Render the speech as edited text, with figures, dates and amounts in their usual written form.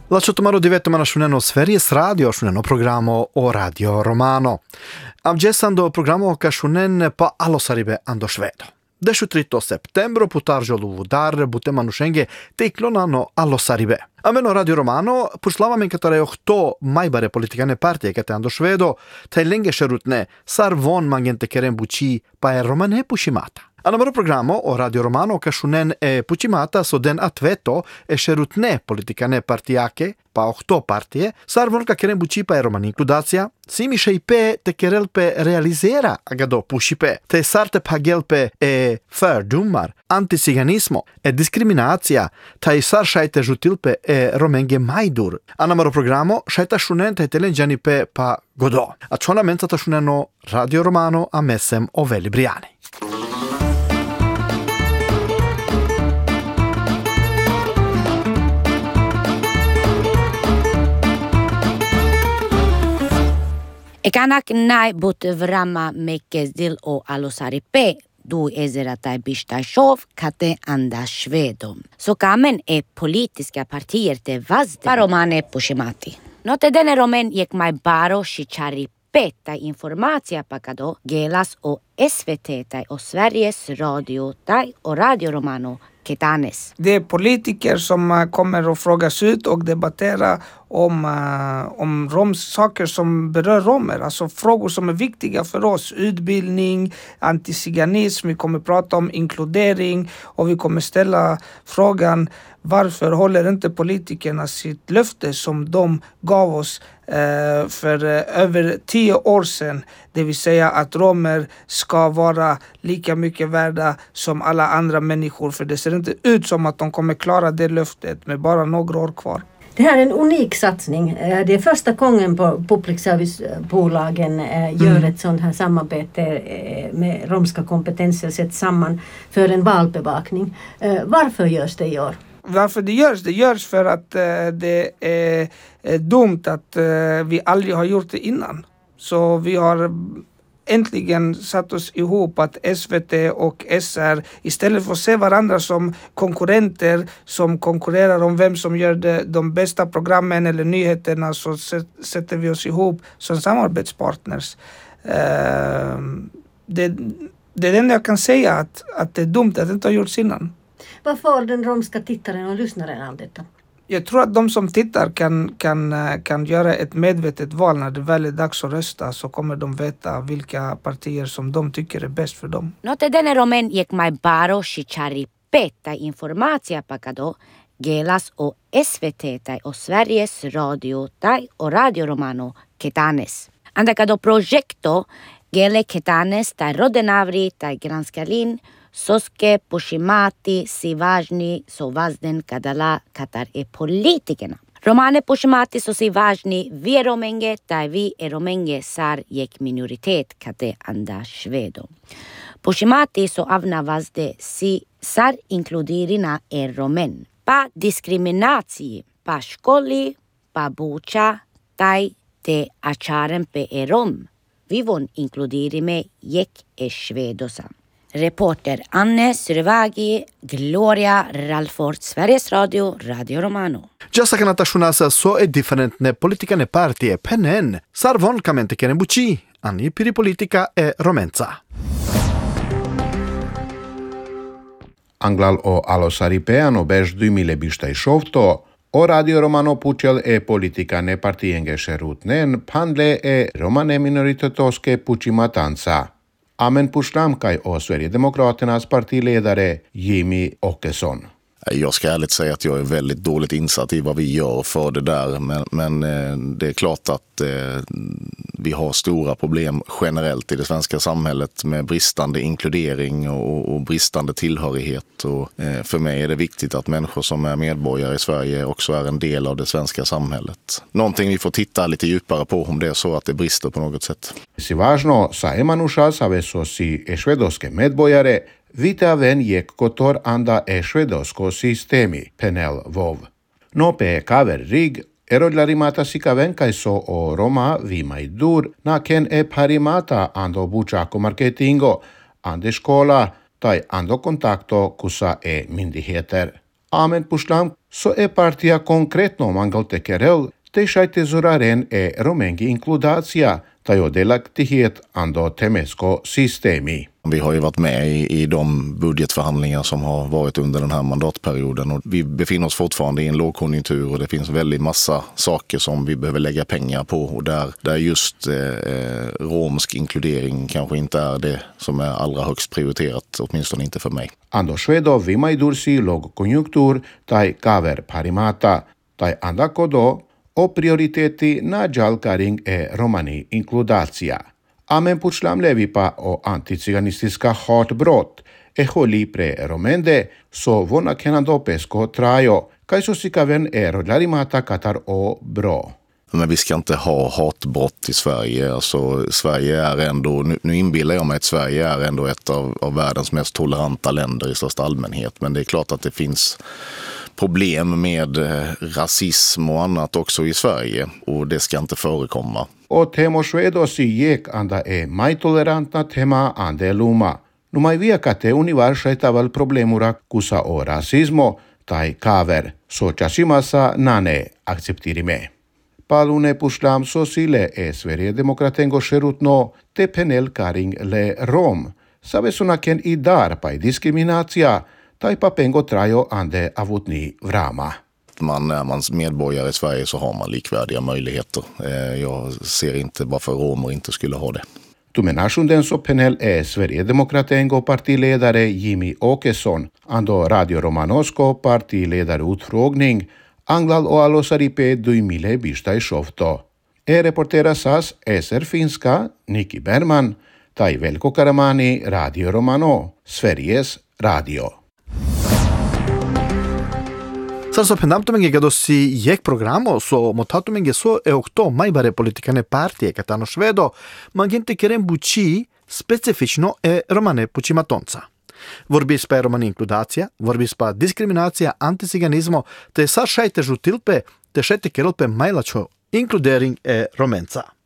Lasciatomaro divettomana šuneno Sveriges Radio, šuneno programo o Radio Romano. Avgessando programo ka shunen pa allosaribe ando švedo. De 23 septembro putarjo luvudar butemanušenge teiklonano allosaribe. Ameno Radio Romano puslavamen katare ohto maibare politikane partije kate ando švedo, tai lenge šerutne sarvon mangente keren buči pa e romane pushimata. A numero programo o Radio Romano ka shunen e puchimata so den atveto e šerutne politikane partijake pa ohto partije, sarvon ka keren buči pa e roman inkludacija, simi šeipe te kerelpe realizera agado pushipe, te sarte pagelpe e fördomar, antisiganismo e diskriminacija, ta i sar šajte žutilpe e romenge majdur. A numero programo šajta shunen te telenđanipe pa godo. A čona mencata shuneno Radio Romano a mesem o Veli Briani. Ekanak nai but vrama mekes dil o alosaripe du ezeratai bishtaishov kate anda švedo. So kamen e politiska partier te vazde paromane pushimati. Note dene romen jek mai baro shichari peta informacija pakado gelas o SVT tai o Sveriges Radio tai o Radio Romano Ketanes. Det är politiker som kommer att frågas ut och debattera om saker som berör romer. Alltså frågor som är viktiga för oss. Utbildning, antisiganism, vi kommer prata om inkludering och vi kommer ställa frågan varför håller inte politikerna sitt löfte som de gav oss för över 10 år sedan. Det vill säga att romer ska vara lika mycket värda som alla andra människor. För det ser inte ut som att de kommer klara det löftet med bara några år kvar. Det här är en unik satsning. Det är första gången på public service-bolagen gör ett sånt här samarbete med romska kompetenser sett samman för en valbevakning. Varför görs det i år? Varför det görs? Det görs för att det är dumt att vi aldrig har gjort det innan. Så vi har äntligen satt oss ihop att SVT och SR istället för att se varandra som konkurrenter som konkurrerar om vem som gör de bästa programmen eller nyheterna, så sätter vi oss ihop som samarbetspartners. Det är det enda jag kan säga, att det är dumt att det inte har gjorts innan. Vad får den romska tittaren och lyssnaren av detta? Jag tror att de som tittar kan göra ett medvetet val när det väl är dags att rösta, så kommer de veta vilka partier som de tycker är bäst för dem. Note dene romen jek mai baro shichari peta informacija pakado gelas o SVT tai o Sveriges Radio tai o Radio Romano Ketanes. Andakado projekto gele Ketanes tai rodenavri tai granskalin soske pushimati si važni so vazden kadala katar e politikerna. Romane pushimati so si važni vi e romenge tai vi e romenge sar jek minoritet kate anda švedo. Pushimati so avna vazde si sar inkludirina e romen. Pa diskriminaciji, pa školi, pa buča tai te acharen pe e rom. Vivon inkludirime jek e švedosa. Reporter Anne Survagi, Gloria Ralford, Sveriges Radio, Radio Romano. Già kanata shunasa so e differentne politikane partije penen, sarvon kamente keren buči, ani piri politika e romenza. Anglal o alosaripeano bež 2026 o Radio Romano pučel e politikane partijenge šerutnen pandle e romane minoritetoske pučimatansa. Amen pushlam kai o Sverigedemokraternas partiledare Jimmy Åkesson. Jag ska ärligt säga att jag är väldigt dåligt insatt i vad vi gör för det där. Men det är klart att vi har stora problem generellt i det svenska samhället med bristande inkludering och bristande tillhörighet. Och för mig är det viktigt att människor som är medborgare i Sverige också är en del av det svenska samhället. Någonting vi får titta lite djupare på om det är så att det brister på något sätt. Si važno sa emanuša savesosi e švedoske medbojare vitaven jek kotor anda e švedosko sistemi, penel vov. No pe kaver rig, erodlarimata sikaven kaiso o Roma vimaidur, naken e parimata ando bučako marketingo, ande škola, tai ando kontakto kusa e myndigheter. Amen pushlam så är partia konkretno mangalte kerel te šajte zoraren romengi inkludacija, tajo delaktighet ando temesko systemi. Vi har ju varit med i de budgetförhandlingar som har varit under den här mandatperioden och vi befinner oss fortfarande i en lågkonjunktur och det finns väldigt massa saker som vi behöver lägga pengar på och där just romsk inkludering kanske inte är det som är allra högst prioriterat, åtminstone inte för mig. Ando švedo vimajdursi lågkonjunktur tai kaver parimata, tai andakodo o prioriteti na jalkaring romani inkludacija. Amen pučlam levipa o anticiganistiska hatbrott holi pre romende so vona kenando pesko trajo, kaj so sikaven rodlarimata katar o bra. Men vi ska inte ha hatbrott i Sverige. Alltså, Sverige är ändå, nu inbillar jag mig att Sverige är ändå ett av världens mest toleranta länder i största allmänhet. Men det är klart att det finns problem med rasism och annat också i Sverige och det ska inte förekomma. Och temo švedo si jek anda mai tolerantna tema ande luma. Numai viekate univarsaitaval problemura kusa o rasismo tai kaver so chasimasa nane acceptirime. Palune pušlam sosile Sverigedemokratengo šerutno te penel karing le rom. Savesunaken i dar pai diskriminacija tai papengo trajo ande avutni vrama. När man medborgare i Sverige så har man likvärdiga möjligheter. Jag ser inte varför romer inte skulle ha det. Tumenashundens panel Sverigedemokratengo partiledare Jimmy Åkesson, ando Radio Romanosko partiledarutfrågning, anglal o alosaripe duimile bistai shofto. Reportera SAS SR Finska, Niki Berman, tai Velko Karamani, Radio Romano, Sveriges Radio. Sarso pendamtomenge gadosi jek programo so motatomenge so okto majbare politikane partije katano švedo, magente kerem buči specifično romane pučimatonca. Vorbis pa romani inkludacija, vorbis pa diskriminacija, anticiganizmo, te sa šajte žutilpe, te šajte kerelpe majlačo inkludering romenca.